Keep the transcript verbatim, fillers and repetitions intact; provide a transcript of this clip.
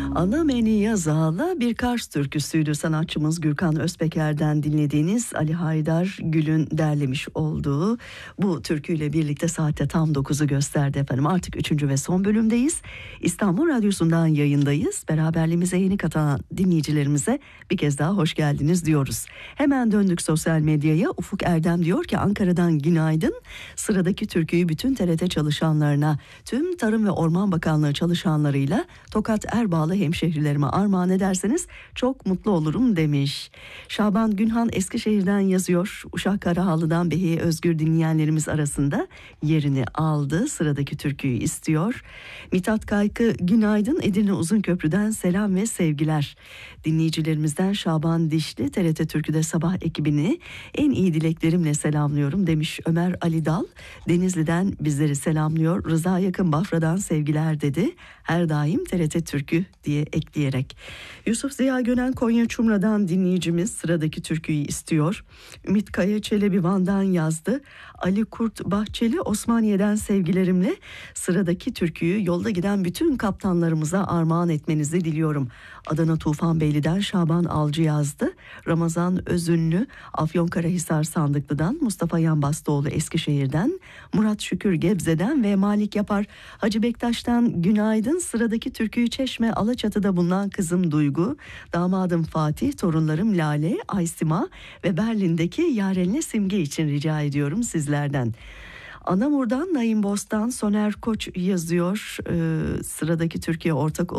Anameni Yazağ'la bir Kars türküsüydü. Sanatçımız Gürkan Özpeker'den dinlediğiniz Ali Haydar Gül'ün derlemiş olduğu bu türküyle birlikte saatte tam dokuzu gösterdi efendim. Artık üçüncü ve son bölümdeyiz. İstanbul Radyosu'ndan yayındayız. Beraberliğimize yeni katılan dinleyicilerimize bir kez daha hoş geldiniz diyoruz. Hemen döndük sosyal medyaya. Ufuk Erdem diyor ki Ankara'dan günaydın. Sıradaki türküyü bütün T R T çalışanlarına, tüm Tarım ve Orman Bakanlığı çalışanlarıyla Tokat Erbağlı hemşehrilerime armağan ederseniz çok mutlu olurum demiş. Şaban Günhan Eskişehir'den yazıyor. Uşak Karahalı'dan Behiye Özgür dinleyenlerimiz arasında yerini aldı. Sıradaki türküyü istiyor. Mithat Kaykı günaydın, Edirne Uzunköprü'den selam ve sevgiler. Dinleyicilerimizden Şaban Dişli T R T Türkü'de sabah ekibini en iyi dileklerimle selamlıyorum demiş Ömer Ali Dal. Denizli'den bizleri selamlıyor. Rıza Yakın Bafra'dan sevgiler dedi. Her daim T R T Türkü diye ekleyerek. Yusuf Ziya Gönen Konya Çumra'dan dinleyicimiz sıradaki türküyü istiyor. Ümit Kaya Çelebi Van'dan yazdı. Ali Kurt Bahçeli Osmaniye'den sevgilerimle sıradaki türküyü yolda giden bütün kaptanlarımıza armağan etmenizi diliyorum. Adana Tufanbeyli'den Şaban Alcı yazdı. Ramazan Özünlü Afyonkarahisar Sandıklı'dan, Mustafa Yanbastoğlu Eskişehir'den, Murat Şükür Gebze'den ve Malik Yapar Hacı Bektaş'tan günaydın. Sıradaki türküyü Çeşme Alaçatı'da bulunan kızım Duygu, damadım Fatih, torunlarım Lale, Aysima ve Berlin'deki Yaren'le Simge için rica ediyorum sizlerden. Anamur'dan Naim Bostan Soner Koç yazıyor. Ee, sıradaki Türkiye ortak